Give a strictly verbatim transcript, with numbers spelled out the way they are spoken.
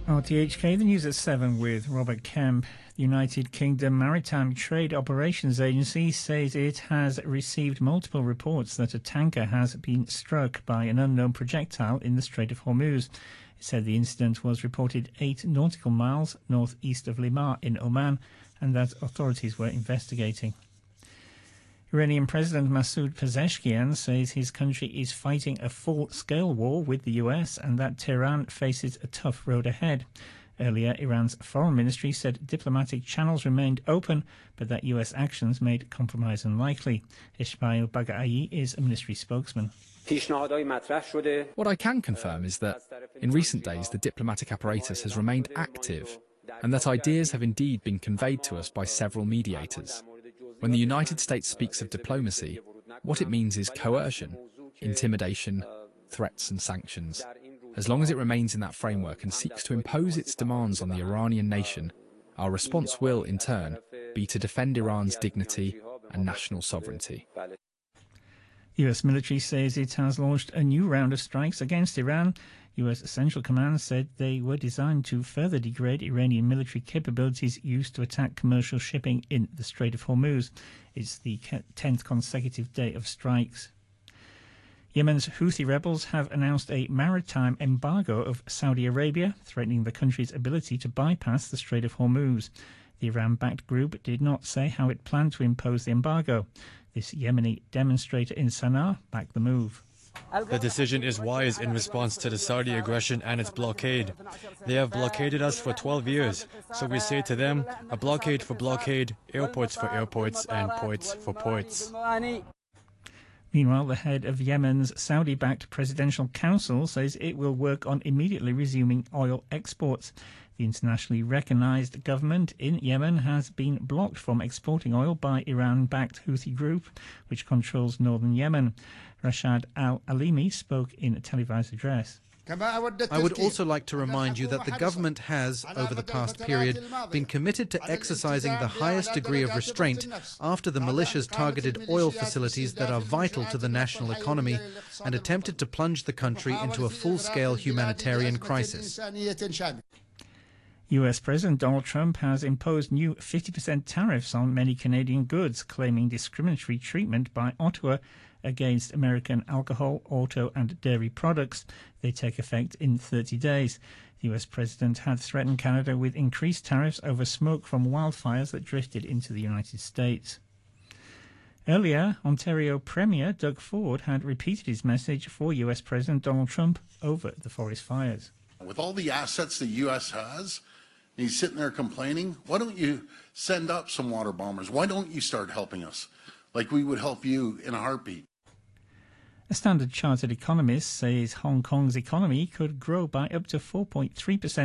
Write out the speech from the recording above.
R T H K, the news at seven with Robert Kemp. The United Kingdom Maritime Trade Operations Agency says it has received multiple reports that a tanker has been struck by an unknown projectile in the Strait of Hormuz. It said the incident was reported eight nautical miles northeast of Limar in Oman and that authorities were investigating. Iranian President Masoud Pezeshkian says his country is fighting a full-scale war with the U S and that Tehran faces a tough road ahead. Earlier, Iran's foreign ministry said diplomatic channels remained open, but that U S actions made compromise unlikely. Ismail Baghai is a ministry spokesman. What I can confirm is that in recent days the diplomatic apparatus has remained active and that ideas have indeed been conveyed to us by several mediators. When the United States speaks of diplomacy, what it means is coercion, intimidation, threats and sanctions. As long as it remains in that framework and seeks to impose its demands on the Iranian nation, our response will, in turn, be to defend Iran's dignity and national sovereignty. U S military says it has launched a new round of strikes against Iran. U S Central Command said they were designed to further degrade Iranian military capabilities used to attack commercial shipping in the Strait of Hormuz. It's the tenth consecutive day of strikes. Yemen's Houthi rebels have announced a maritime embargo of Saudi Arabia, threatening the country's ability to bypass the Strait of Hormuz. The Iran-backed group did not say how it planned to impose the embargo. This Yemeni demonstrator in Sana'a backed the move. The decision is wise in response to the Saudi aggression and its blockade. They have blockaded us for twelve years, so we say to them, a blockade for blockade, airports for airports, and ports for ports. Meanwhile, the head of Yemen's Saudi-backed Presidential Council says it will work on immediately resuming oil exports. The internationally recognized government in Yemen has been blocked from exporting oil by Iran-backed Houthi group, which controls northern Yemen. Rashad Al-Alimi spoke in a televised address. I would also like to remind you that the government has, over the past period, been committed to exercising the highest degree of restraint after the militias targeted oil facilities that are vital to the national economy and attempted to plunge the country into a full-scale humanitarian crisis. U S President Donald Trump has imposed new fifty percent tariffs on many Canadian goods, claiming discriminatory treatment by Ottawa against American alcohol, auto and dairy products. They take effect in thirty days. The U S president had threatened Canada with increased tariffs over smoke from wildfires that drifted into the United States. Earlier, Ontario Premier Doug Ford had repeated his message for U S President Donald Trump over the forest fires. With all the assets the U S has, and he's sitting there complaining, why don't you send up some water bombers? Why don't you start helping us like we would help you in a heartbeat? A Standard Chartered economist says Hong Kong's economy could grow by up to four point three percent